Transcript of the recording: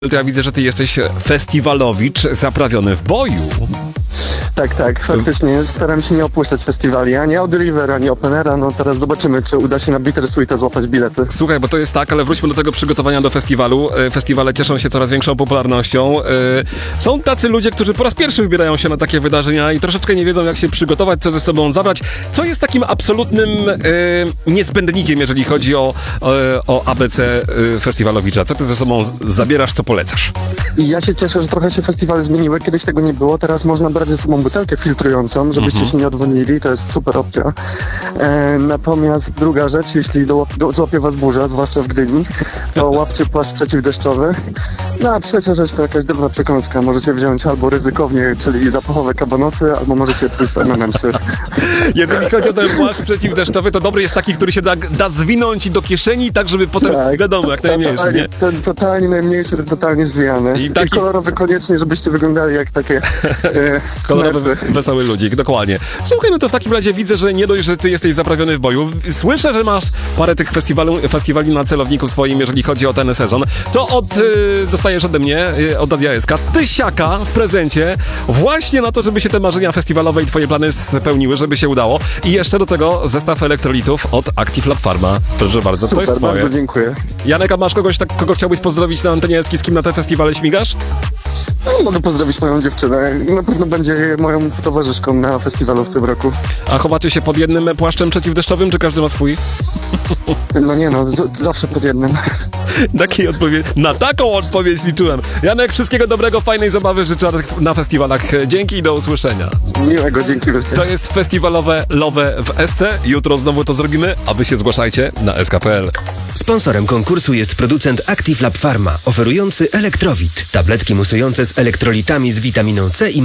To ja widzę, że ty jesteś festiwalowicz zaprawiony w boju. Tak, faktycznie staram się nie opuszczać festiwali, ani od River, ani Openera. No teraz zobaczymy, czy uda się na Bittersweeta złapać bilety. Słuchaj, bo to jest tak, ale wróćmy do tego przygotowania do festiwalu. Festiwale cieszą się coraz większą popularnością. Są tacy ludzie, którzy po raz pierwszy wybierają się na takie wydarzenia i troszeczkę nie wiedzą, jak się przygotować, co ze sobą zabrać. Co jest takim absolutnym niezbędnikiem, jeżeli chodzi o ABC festiwalowicza? Co ty ze sobą zabierasz, co polecasz? I ja się cieszę, że trochę się festiwale zmieniły. Kiedyś tego nie było, teraz można brać ze sobą butelkę filtrującą, żebyście się nie odwodnili, to jest super opcja. Natomiast druga rzecz, jeśli złapie was burza, zwłaszcza w Gdyni, to łapcie płaszcz przeciwdeszczowy. No a trzecia rzecz to jakaś drobna przekąska. Możecie wziąć albo ryzykownie, czyli zapachowe kabanosy, albo możecie pójść w M&M'sy. Jeżeli chodzi o ten płaszcz przeciwdeszczowy, to dobry jest taki, który się da zwinąć do kieszeni, tak żeby potem, wiadomo, jak najmniejszy, nie? Ten totalnie najmniejszy, ten totalnie zwijany. I kolorowy koniecznie, żebyście wyglądali jak takie kolorowy, wesoły ludzik, dokładnie. Słuchaj, no to w takim razie widzę, że nie dość, że ty jesteś zaprawiony w boju. Słyszę, że masz parę tych festiwali na celowniku swoim, jeżeli chodzi o ten sezon. To dostajesz ode mnie, od ADS-ka, tysiaka w prezencie właśnie na to, żeby się te marzenia festiwalowe i twoje plany spełniły, żeby się udało. I jeszcze do tego zestaw elektrolitów od Active Lab Pharma. Proszę bardzo, super, to jest twoje. Bardzo dziękuję. Janek, a masz kogoś, kogo chciałbyś pozdrowić na antenie, z kim na te festiwale śmigasz? No, mogę pozdrowić moją dziewczynę. Na pewno będzie moją towarzyszką na festiwalu w tym roku. A chowacie się pod jednym płaszczem przeciwdeszczowym, czy każdy ma swój? No nie no, zawsze pod jednym. Na taką odpowiedź liczyłem. Janek, wszystkiego dobrego, fajnej zabawy życzę na festiwalach. Dzięki i do usłyszenia. Miłego, dzięki. To jest festiwalowe Love w SC. Jutro znowu to zrobimy, a wy się zgłaszajcie na sk.pl. Sponsorem konkursu jest producent Active Lab Pharma, oferujący Elektrowit. Tabletki musujące z elektrolitami z witaminą C i